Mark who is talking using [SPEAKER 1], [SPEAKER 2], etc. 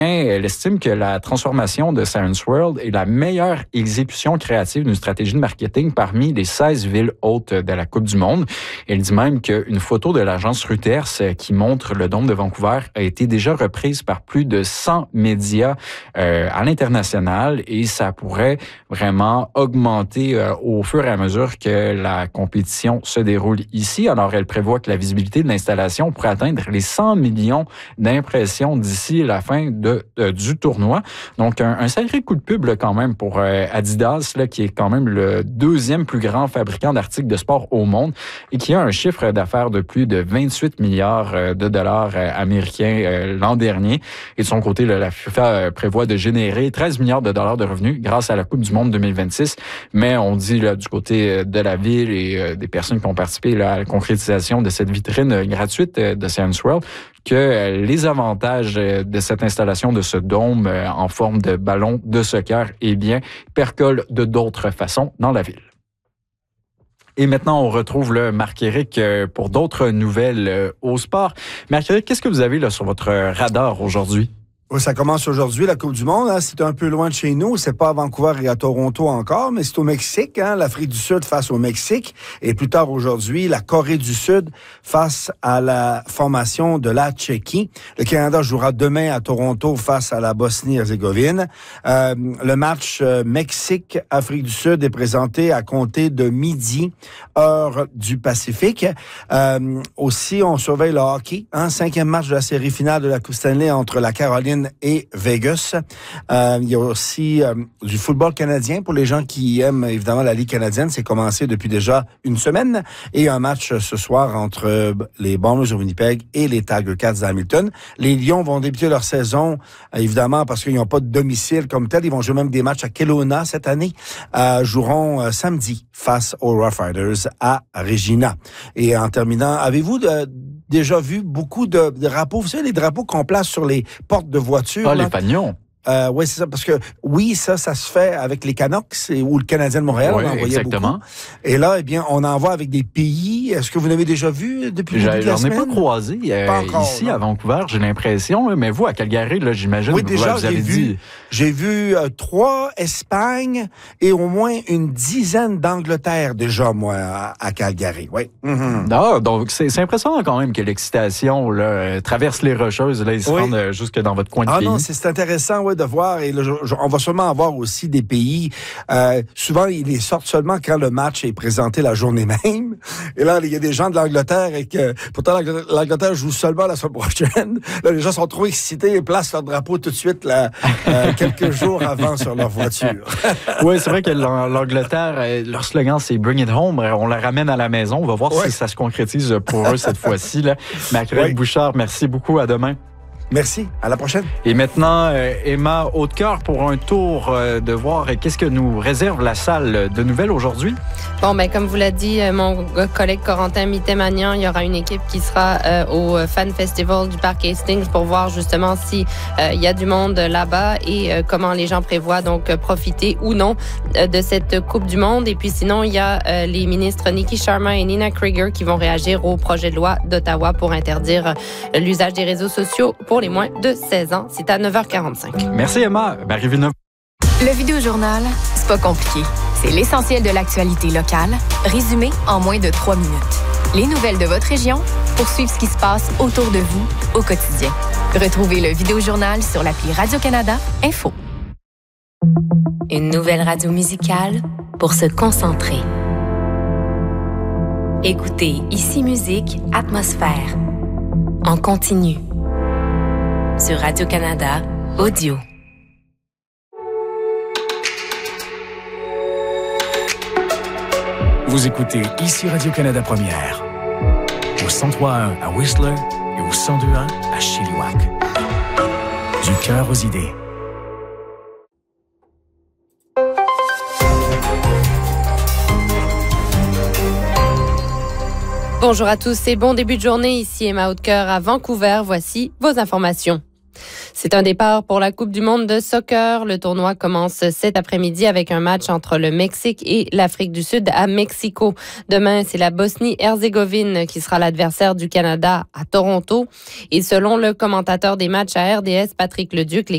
[SPEAKER 1] Elle estime que la transformation de Science World est la meilleure exécution créative d'une stratégie de marketing parmi les 16 villes hôtes de la Coupe du Monde. Elle dit même qu'une photo de l'agence Reuters qui montre le dôme de Vancouver a été déjà reprise par plus de 100 médias à l'international et ça pourrait vraiment augmenter au fur et à mesure que la compétition se déroule ici. Alors, elle prévoit que la visibilité de l'installation pourrait atteindre les 100 millions d'impressions d'ici la fin du tournoi. Donc, un sacré coup de pub là, quand même pour Adidas, là, qui est quand même le deuxième plus grand fabricant d'articles de sport au monde et qui a un chiffre d'affaires de plus de 28 milliards de dollars américains l'an dernier. Et de son côté, là, la FIFA prévoit de générer 13 milliards de dollars de revenus grâce à la Coupe du monde 2026. Mais on dit là, du côté de la ville et des personnes qui ont participé là, à la concrétisation de cette vitrine gratuite de Science World que les avantages de cette installation de ce dôme en forme de ballon de soccer, eh bien, percolent de d'autres façons dans la ville. Et maintenant, on retrouve le Marc-Éric pour d'autres nouvelles au sport. Marc-Éric, qu'est-ce que vous avez là sur votre radar aujourd'hui?
[SPEAKER 2] Ça commence aujourd'hui, la Coupe du monde. Hein. C'est un peu loin de chez nous. C'est pas à Vancouver et à Toronto encore, mais c'est au Mexique. Hein. L'Afrique du Sud face au Mexique. Et plus tard aujourd'hui, la Corée du Sud face à la formation de la Tchéquie. Le Canada jouera demain à Toronto face à la Bosnie-Herzégovine. Le match Mexique-Afrique du Sud est présenté à compter de midi, heure du Pacifique. Aussi, on surveille le hockey. Hein. 5e match de la série finale de la Coupe Stanley entre la Caroline et Vegas. Il y a aussi du football canadien pour les gens qui aiment évidemment la Ligue canadienne. C'est commencé depuis déjà une semaine. Et un match ce soir entre les Bombers de Winnipeg et les Tiger Cats d'Hamilton. Les Lions vont débuter leur saison, évidemment, parce qu'ils n'ont pas de domicile comme tel. Ils vont jouer même des matchs à Kelowna cette année. Joueront samedi face aux Rough Riders à Regina. Et en terminant, avez-vous déjà vu beaucoup de drapeaux? Vous savez, les drapeaux qu'on place sur les portes de voitures.
[SPEAKER 1] Ah, les fanions.
[SPEAKER 2] Oui, c'est ça, parce que oui, ça se fait avec les Canucks ou le Canadien de Montréal,
[SPEAKER 1] oui,
[SPEAKER 2] on en envoyait
[SPEAKER 1] exactement.
[SPEAKER 2] beaucoup. Et là, eh bien, on envoie avec des pays. Est-ce que vous l'avez déjà vu depuis le début de la semaine?
[SPEAKER 1] J'en ai pas croisé encore, ici non. À Vancouver, j'ai l'impression, mais vous, à Calgary, là, j'imagine
[SPEAKER 2] oui, déjà,
[SPEAKER 1] vous avez dit...
[SPEAKER 2] J'ai vu 3 Espagnes et au moins une dizaine d'Angleterre déjà, moi, à Calgary. Oui. Mm-hmm.
[SPEAKER 1] Ah, donc, c'est impressionnant quand même que l'excitation là, traverse les Rocheuses, là, ils se rendent jusque dans votre coin de pays.
[SPEAKER 2] Ah non, c'est intéressant de voir. Et là, on va sûrement avoir aussi des pays. Souvent, ils les sortent seulement quand le match est présenté la journée même. Et là, il y a des gens de l'Angleterre et que pourtant l'Angleterre joue seulement la semaine prochaine. Là, les gens sont trop excités et placent leur drapeau tout de suite là, quelques jours avant sur leur voiture.
[SPEAKER 1] Oui, c'est vrai que l'Angleterre, leur slogan, c'est Bring it home. On la ramène à la maison. On va voir si ça se concrétise pour eux cette fois-ci. Marc-Éric Bouchard, merci beaucoup. À demain.
[SPEAKER 2] Merci. À la prochaine.
[SPEAKER 1] Et maintenant, Emma Hautecoeur pour un tour de voir qu'est-ce que nous réserve la salle de nouvelles aujourd'hui.
[SPEAKER 3] Bon, ben comme vous l'a dit mon collègue Corentin Mitté-Magnan, il y aura une équipe qui sera au Fan Festival du Parc Hastings pour voir justement si il y a du monde là-bas et comment les gens prévoient donc profiter ou non de cette Coupe du Monde. Et puis sinon, il y a les ministres Nikki Sharma et Nina Krieger qui vont réagir au projet de loi d'Ottawa pour interdire l'usage des réseaux sociaux pour les moins de 16 ans. C'est à 9h45.
[SPEAKER 1] Merci Emma. Marie Villeneuve.
[SPEAKER 4] Le Vidéojournal, c'est pas compliqué. C'est l'essentiel de l'actualité locale, résumé en moins de 3 minutes. Les nouvelles de votre région pour suivre ce qui se passe autour de vous au quotidien. Retrouvez le Vidéojournal sur l'appli Radio-Canada Info.
[SPEAKER 5] Une nouvelle radio musicale pour se concentrer. Écoutez Ici Musique Atmosphère. En continu. Sur Radio-Canada Audio.
[SPEAKER 6] Vous écoutez ici Radio-Canada Première. Au 103.1 à Whistler et au 102.1 à Chilliwack. Du cœur aux idées.
[SPEAKER 3] Bonjour à tous et bon début de journée. Ici Emma Hautecoeur à Vancouver. Voici vos informations. C'est un départ pour la Coupe du monde de soccer. Le tournoi commence cet après-midi avec un match entre le Mexique et l'Afrique du Sud à Mexico. Demain, c'est la Bosnie-Herzégovine qui sera l'adversaire du Canada à Toronto. Et selon le commentateur des matchs à RDS, Patrick Leduc,